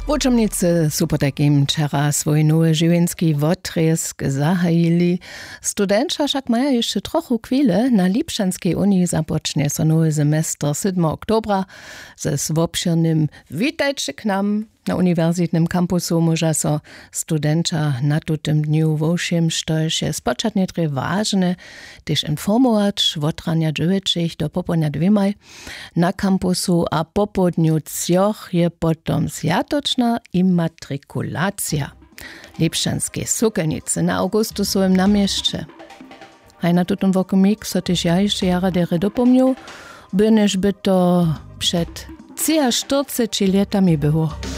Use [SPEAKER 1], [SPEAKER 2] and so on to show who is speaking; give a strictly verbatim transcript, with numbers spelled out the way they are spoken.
[SPEAKER 1] Uczomnicy su po takim wczera swój nowy żywienski wotrysk zahajili. Studenci však mają jeszcze trochę chwilę. Na Lipšanskej unii zapocznie so nowy semestr siódmego oktobra ze obszernym witajcie k nam. Na uniwersytnym kampusu może so studenča na tutym dniu wošim, štož je spočatnie tre ważne, też informować wotrania dziewięciu do popołudnia dwimaj na kampusu, a po południu cioch je potom zjatoczna immatrikulacja. Lipšanskie sukelnicy na Augustusowym namieście. A na tutym wokumik so też ja jeszcze jara dere dopomnił, by než by to przed czterdziestu latami było.